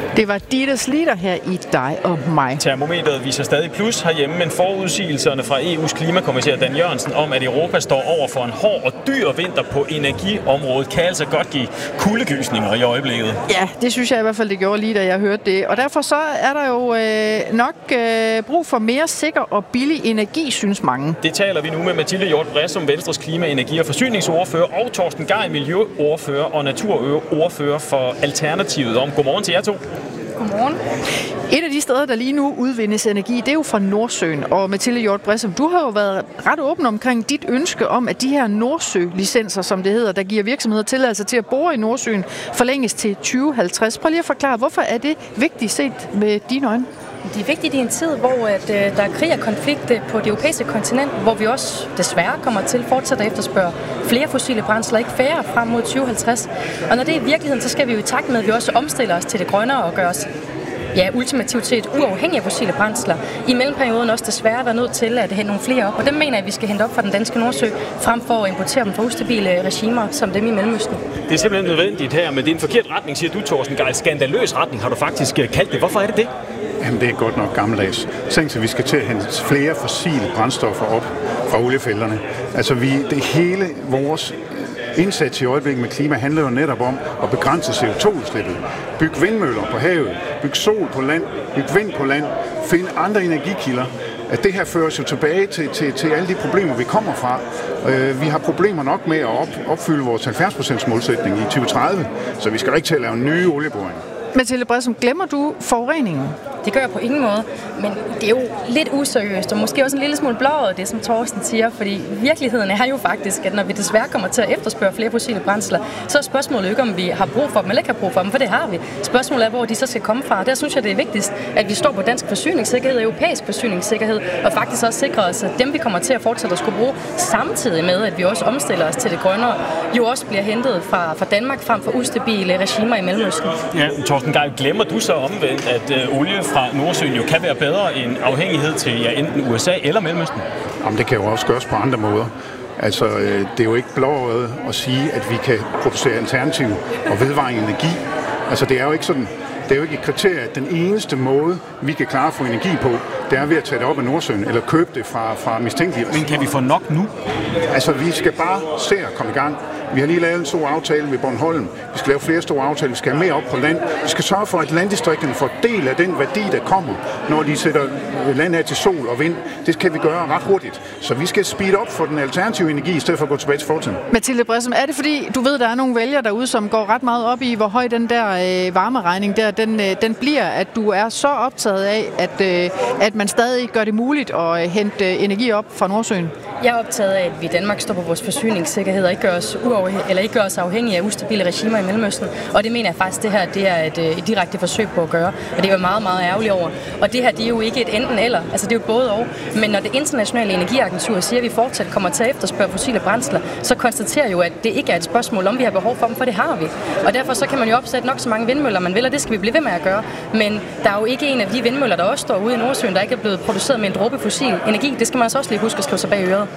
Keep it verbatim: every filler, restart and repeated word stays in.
Det var Dittes Liter her i Dig og mig. Termometeret viser stadig plus herhjemme, men forudsigelserne fra E U's klimakommissær Dan Jørgensen om, at Europa står over for en hård og dyr vinter på energiområdet, kan altså godt give kuldegysninger i øjeblikket. Ja, det synes jeg i hvert fald, det gjorde lige, da jeg hørte det. Og derfor så er der jo øh, nok øh, brug for mere sikker og billig energi, synes mange. Det taler vi nu med Mathilde Hjort Bredsum, Venstres klima-, energi- og forsyningsordfører, og Torsten Gejl, miljøordfører og naturordfører for Alternativet om. Godmorgen til jer to. Godmorgen. Et af de steder, der lige nu udvindes energi, det er jo fra Nordsøen. Og Mathilde Hjort Bredsum, du har jo været ret åben omkring dit ønske om, at de her Nordsø-licenser, som det hedder, der giver virksomheder tilladelse til at bore i Nordsøen, forlænges til tyve halvtreds. Prøv lige at forklare, hvorfor er det vigtigt set med dine øjne? Det er vigtigt i en tid, hvor at, øh, der er krig og konflikt på det europæiske kontinent, hvor vi også desværre kommer til fortsat at efterspørge flere fossile brændsler, ikke færre frem mod tyve halvtreds. Og når det er i virkeligheden, så skal vi jo i takt med, at vi også omstiller os til det grønnere og gør os ja, ultimativt set uafhængige af fossile brændsler. I mellemperioden også desværre være nødt til at hente nogle flere op, og dem mener jeg, at vi skal hente op fra den danske Nordsø, frem for at importere dem fra ustabile regimer, som dem i Mellemøsten. Det er simpelthen nødvendigt her, men det er en forkert retning, siger du, Torsten Gejl. Skandaløs retning har du faktisk kaldt det. Hvorfor er det det? Jamen, det er godt nok gammeldags. Tænk sig, vi skal til at hente flere fossile brændstoffer op fra oliefelterne. Altså, vi, det hele vores indsats i øjeblikket med klima handler jo netop om at begrænse C O to udslippet. Byg vindmøller på havet, byg sol på land, byg vind på land, find andre energikilder. At det her fører os jo tilbage til, til, til alle de problemer, vi kommer fra. Vi har problemer nok med at op, opfylde vores halvfjerds procent målsætning i tyve tredive, så vi skal rigtig til at lave nye olieboringer. Mathilde Bredsum, glemmer du forureningen? Det gør jeg på ingen måde, men det er jo lidt useriøst, og måske også en lille smule blåret, det som Torsten siger, fordi virkeligheden er jo faktisk, at når vi desværre kommer til at efterspørge flere fossile brændsler, så er spørgsmålet ikke, om vi har brug for dem eller ikke har brug for dem, for det har vi. Spørgsmålet er, hvor de så skal komme fra. Der synes jeg, det er vigtigst, at vi står på dansk forsyningssikkerhed og europæisk forsyningssikkerhed, og faktisk også sikrer os, at dem, vi kommer til at fortsætte at skulle bruge, samtidig med, at vi også omstiller os til det grønnere, jo også bliver hentet fra, fra Danmark frem for ustabile regimer i Mellemøsten. Ja, Torsten Gejl, glemmer du så omvendt, at øh, olie fra Nordsøen jo kan være bedre end afhængighed til ja, enten U S A eller Mellemøsten? Jamen, det kan jo også gøres på andre måder. Altså, øh, det er jo ikke blåøjet at sige, at vi kan producere alternativ og vedvarende energi. Altså, det er jo ikke sådan. Det er jo ikke et kriterie, at den eneste måde, vi kan klare at få energi på, det er ved at tage det op af Nordsøen, eller købe det fra, fra mistænkelige. Men kan vi få nok nu? Altså, vi skal bare se at komme i gang. Vi har lige lavet en stor aftale ved Bornholm. Vi skal lave flere store aftaler. Vi skal have mere op på land. Vi skal sørge for, at landdistrikterne får del af den værdi, der kommer, når de sætter land af til sol og vind. Det skal vi gøre ret hurtigt. Så vi skal speede op for den alternative energi, i stedet for at gå tilbage til fortiden. Mathilde Bredsum, er det fordi, du ved, der er nogle vælgere derude, som går ret meget op i, hvor høj den der øh, varmeregning der, den, øh, den bliver, at du er så optaget af, at, øh, at man stadig gør det muligt at øh, hente øh, energi op fra Nordsøen? Jeg er optaget af, at vi i Danmark står på vores forsyningssikkerhed og ikke gør os, uafhæ- eller ikke gør os afhængige af ustabile regimer i Mellemøsten. Og det mener jeg faktisk, det her det er et, et direkte forsøg på at gøre. Og det er jo meget, meget ærgerligt over. Og det her det er jo ikke et enten eller. Altså det er jo både og. Men når det internationale energiagentur siger, at vi fortsat kommer til at efterspørge fossile brændsler, så konstaterer jo, at det ikke er et spørgsmål om, vi har behov for dem, for det har vi. Og derfor så kan man jo opsætte nok så mange vindmøller, man vil, og det skal vi blive ved med at gøre. Men der er jo ikke en af de vindmøller, der også står ude i Nordsøen, der ikke er blevet produceret med en dråbe fossil energi. Det skal man altså også lige huske at skrive sig bag øret.